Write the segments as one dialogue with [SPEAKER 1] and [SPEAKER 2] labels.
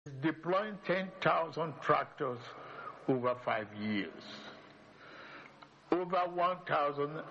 [SPEAKER 1] deploying 10,000 tractors over 5 years. Over 1,000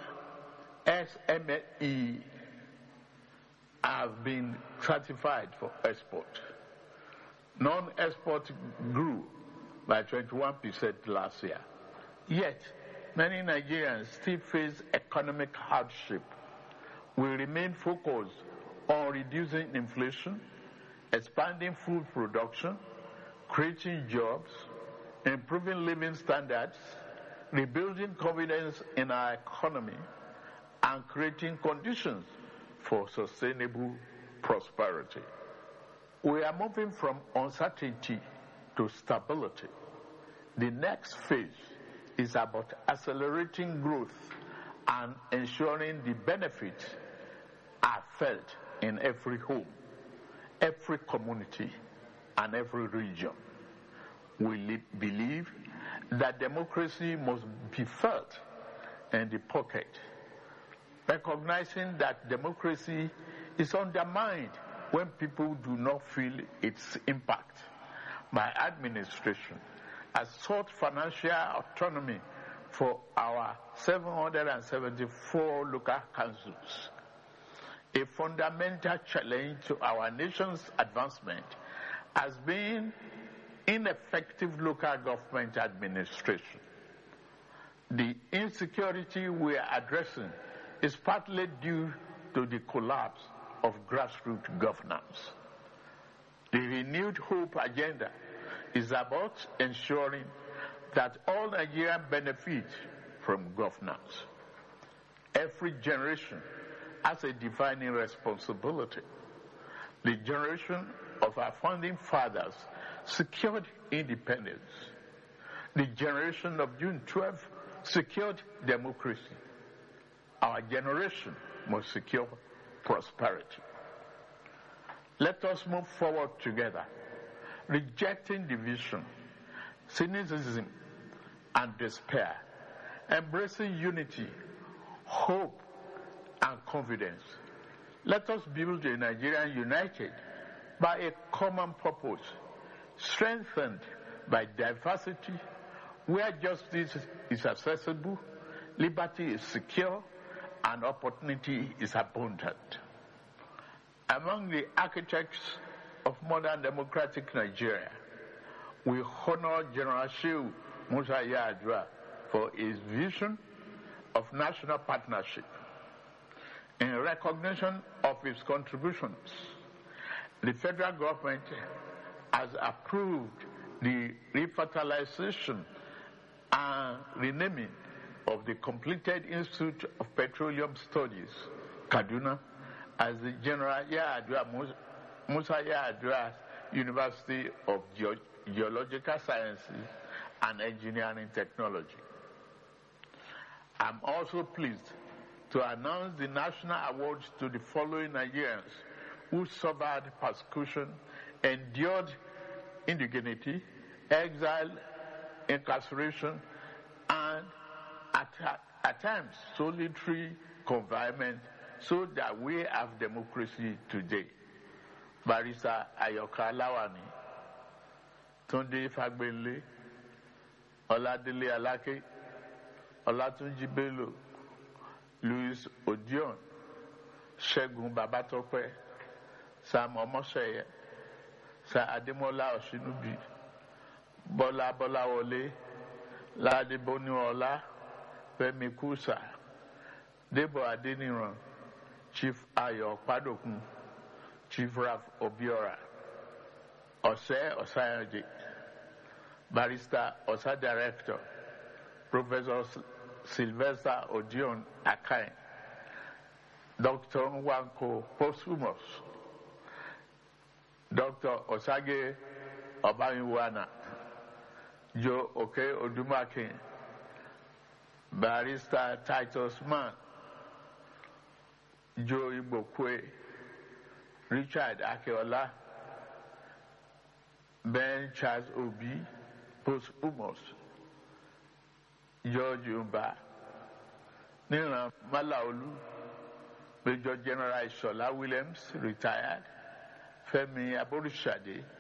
[SPEAKER 1] SME have been certified for export. Non-export grew by 21% last year. Yet, many Nigerians still face economic hardship. We remain focused on reducing inflation, expanding food production, creating jobs, improving living standards, rebuilding confidence in our economy, and creating conditions for sustainable prosperity. We are moving from uncertainty to stability. The next phase is about accelerating growth and ensuring the benefits are felt in every home, every community, and every region. We believe that democracy must be felt in the pocket, recognizing that democracy is undermined when people do not feel its impact. My administration has sought financial autonomy for our 774 local councils. A fundamental challenge to our nation's advancement has been ineffective local government administration. The insecurity we are addressing is partly due to the collapse of grassroots governance. The renewed hope agenda is about ensuring that all Nigerians benefit from governance. Every generation has a defining responsibility. The generation of our founding fathers secured independence. The generation of June 12 secured democracy. Our generation must secure prosperity. Let us move forward together, rejecting division, cynicism, and despair, embracing unity, hope, and confidence. Let us build a Nigeria united by a common purpose, strengthened by diversity, where justice is accessible, liberty is secure, and opportunity is abundant. Among the architects of modern democratic Nigeria, we honor General Shehu Musa Yar'Adua for his vision of national partnership. In recognition of his contributions, the federal government has approved the refertilization and renaming of the completed Institute of Petroleum Studies, Kaduna, as the General Musa Yar'Adua University of Geological Sciences and Engineering Technology. I'm also pleased to announce the national awards to the following Nigerians who suffered persecution, endured indignity, exile, incarceration, and at times solitary confinement, so that we have democracy today. Barrister Ayoka Lawani, Tunde Fagbele, Oladele Alake, Olatunji Bello, Louis Odion, Segun Babatope, Sam Omoseye, Sir Ademola Oshinubi, Bola Bolawole, Lade Boniola, Femi Kusa, Debo Adeniran, Chief Ayo Padokun, Chief Raf Obiora, Ose Osayoji, Barrister Osa Director, Professor Sylvester Odion Akai, Dr. Nwanko Posthumous, Dr. Osage Obayiwana, Joe Oke Odumake, Barrister Titus Mann, Joe Ibokwe, Richard Akeola, Ben Charles Obi, Posthumous, George Umba, Niran Malaolu, Major General Shola Williams, retired, Femi Aborishade,